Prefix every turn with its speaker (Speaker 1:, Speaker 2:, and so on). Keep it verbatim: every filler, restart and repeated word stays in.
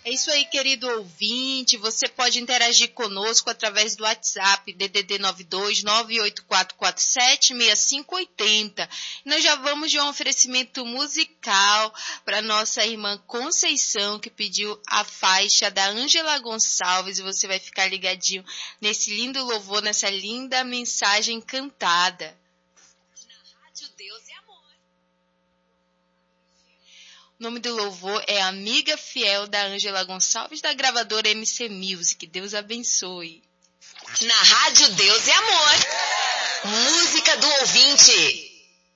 Speaker 1: É isso aí, querido ouvinte. Você pode interagir conosco através do WhatsApp D D D nove dois nove oito quatro quatro sete seis cinco oito zero. Nós já vamos de um oferecimento musical para nossa irmã Conceição, que pediu a faixa da Ângela Gonçalves, e você vai ficar ligadinho nesse lindo louvor, nessa linda mensagem cantada. Na Rádio Deus e Amor. O nome do louvor é Amiga Fiel, da Ângela Gonçalves, da gravadora M C Music. Deus abençoe.
Speaker 2: Na Rádio Deus e Amor. Música do ouvinte.